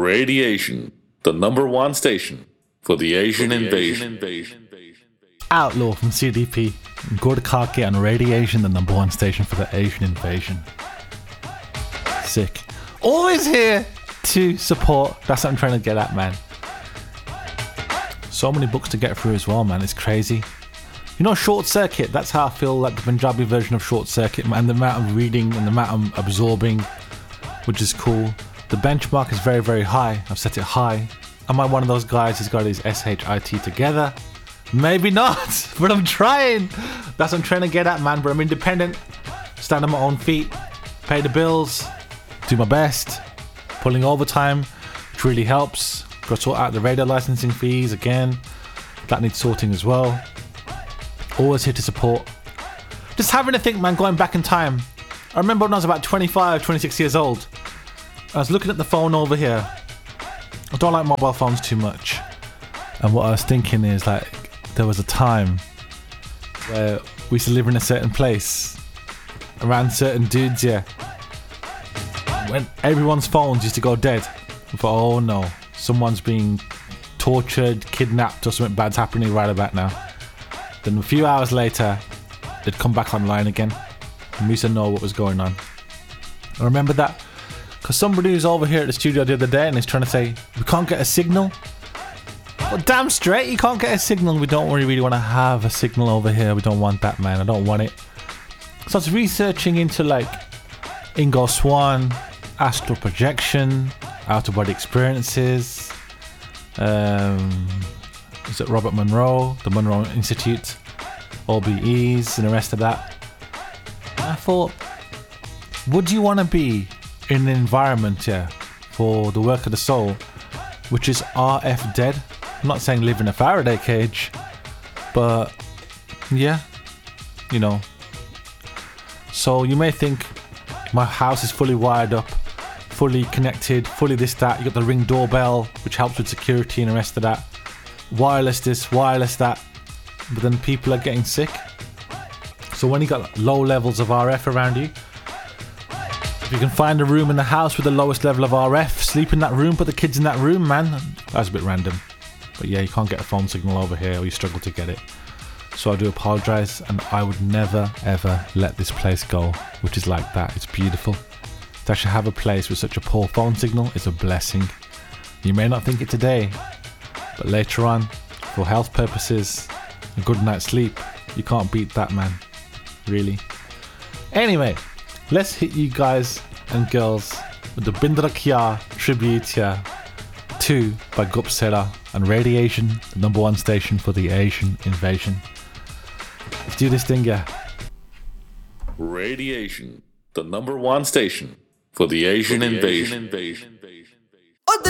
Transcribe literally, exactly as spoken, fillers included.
Radiation, the number one station for the Asian invasion. Outlaw from C D P, Gurkhaki on Radiation, the number one station for the Asian invasion. Sick. Always here to support. That's what I'm trying to get at, man. So many books to get through as well, man. It's crazy. You know, Short Circuit, that's how I feel like the Punjabi version of Short Circuit, man. The amount of reading and the amount I'm absorbing, which is cool. The benchmark is very, very high. I've set it high. Am I one of those guys who's got his S H I T together? Maybe not, but I'm trying. That's what I'm trying to get at, man. But I'm independent, stand on my own feet, pay the bills, do my best, pulling overtime, which really helps. Got to sort out the radio licensing fees again. That needs sorting as well. Always here to support. Just having to think, man, going back in time. I remember when I was about twenty-five, twenty-six years old. I was looking at the phone over here. I don't like mobile phones too much. And what I was thinking is, like, there was a time where we used to live in a certain place, around certain dudes, yeah. When everyone's phones used to go dead. I thought, oh no, someone's being tortured, kidnapped, or something bad's happening right about now. Then a few hours later, they'd come back online again, and we used to know what was going on. I remember that because somebody was over here at the studio the other day and is trying to say, we can't get a signal. Well, damn straight, you can't get a signal. We don't really, really want to have a signal over here. We don't want that, man. I don't want it. So I was researching into like Ingo Swann, astral projection, out-of-body experiences. Um, is it Robert Monroe, the Monroe Institute, O B Es, and the rest of that? And I thought, would you want to be in an environment, yeah, for the work of the soul, which is R F dead? I'm not saying live in a Faraday cage, but yeah, you know. So you may think my house is fully wired up, fully connected, fully this, that. You got the Ring doorbell, which helps with security and the rest of that. Wireless this, wireless that. But then people are getting sick. So when you got low levels of R F around you, if you can find a room in the house with the lowest level of R F, sleep in that room, put the kids in that room, man. That's a bit random. But yeah, you can't get a phone signal over here, or you struggle to get it. So I do apologise, and I would never ever let this place go, which is like that. It's beautiful. To actually have a place with such a poor phone signal is a blessing. You may not think it today, but later on, for health purposes, a good night's sleep, you can't beat that, man. Really. Anyway, let's hit you guys and girls with the Bindra Kya tribute here to by Gupsera and Radiation, the number one station for the Asian invasion. Let's do this thing, yeah. Radiation, the number one station for the Asian, for the invasion. Asian invasion.